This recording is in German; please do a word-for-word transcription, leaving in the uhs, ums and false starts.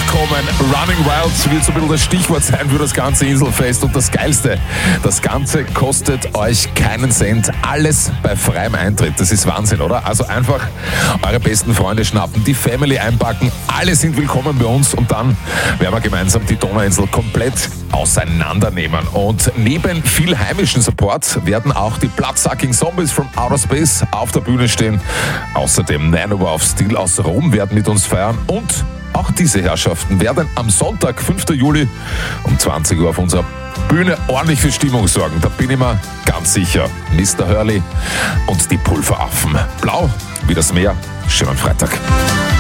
kommen. Running Wild wird so ein bisschen das Stichwort sein für das ganze Inselfest. Und das Geilste, das Ganze kostet euch keinen Cent. Alles bei freiem Eintritt. Das ist Wahnsinn, oder? Also einfach eure besten Freunde schnappen, die Family einpacken. Alle sind willkommen bei uns und dann werden wir gemeinsam die Donauinsel komplett auseinandernehmen. Und neben viel heimischen Support werden auch die Bloodsucking Zombies from Outer Space auf der Bühne stehen. Außerdem Nanowar of Steel aus Rom werden mit uns feiern und auch diese Herrschaften werden am Sonntag, fünften Juli um zwanzig Uhr auf unserer Bühne ordentlich für Stimmung sorgen. Da bin ich mir ganz sicher. Mister Hurley und die Pulveraffen. Blau wie das Meer. Schönen Freitag.